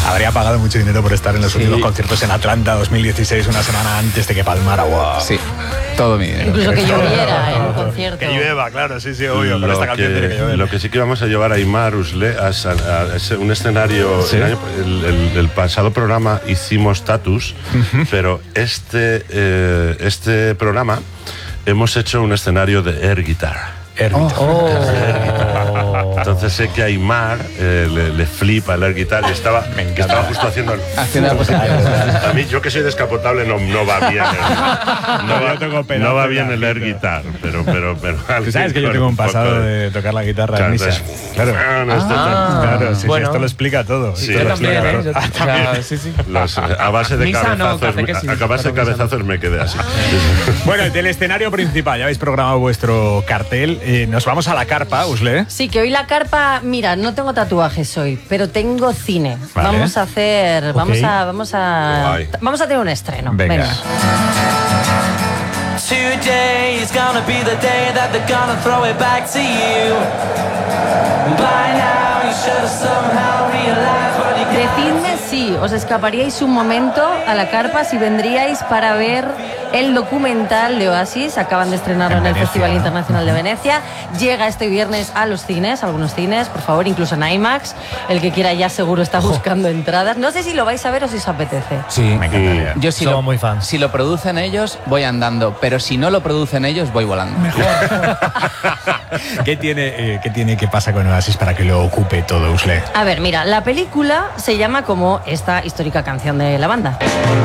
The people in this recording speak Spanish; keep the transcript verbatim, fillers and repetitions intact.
Habría pagado mucho dinero por estar en los sí. últimos conciertos en Atlanta dos mil dieciséis, una semana antes de que palmara. Wow. Sí, todo mi dinero. Incluso que lloviera en un concierto. Que llueva, claro, sí, sí, obvio. Pero esta canción que, tiene que llover. Lo que sí que vamos a llevar a Aimar Usle a, a, a un escenario. ¿Sí? El, el, el, el pasado programa hicimos Tatus, uh-huh. pero este, eh, este programa hemos hecho un escenario de air guitar. Air guitar. Oh. Air guitar. Entonces sé que a Aimar eh, le, le flipa el air guitar y estaba, estaba justo haciendo el, haciendo la posición. A mí, yo que soy descapotable, no, no va bien el, no, va, tengo no va bien el air guitar, pero, pero, pero tú sabes que yo tengo un pasado de tocar la guitarra en misa. Claro, no, esto, ah, claro, sí, bueno. sí, esto lo explica todo. Sí, esto también, explica, ¿eh? Yo, ah, también. Sí, sí. Los, a base de misa, cabezazos, no, me, sí, a base de cabezazos me quedé así. Bueno, del escenario principal, ya habéis programado vuestro cartel. Eh, nos vamos a la carpa, Usle. Sí, que hoy la carpa, mira, no tengo tatuajes hoy, pero tengo cine. Vale. Vamos a hacer, okay. vamos a, vamos a, Guay. vamos a tener un estreno. Venga. Venga. Today is gonna be the day that they're gonna throw it back to you. By now you should have somehow realized what you Decidme si os escaparíais un momento a la carpa si vendríais para ver el documental de Oasis. Acaban de estrenarlo en, en el Festival Internacional de Venecia. Llega este viernes a los cines, algunos cines, por favor, incluso en IMAX. El que quiera ya seguro está buscando entradas. No sé si lo vais a ver o si os apetece. Sí, me encantaría. Yo si Somos lo, muy fans. Si lo producen ellos, voy andando, pero si no lo producen ellos, voy volando. Mejor. ¿Qué tiene, eh, ¿Qué tiene, qué pasa con Oasis para que lo ocupe todo, Usle? A ver, mira, la película se llama como esta histórica canción de la banda.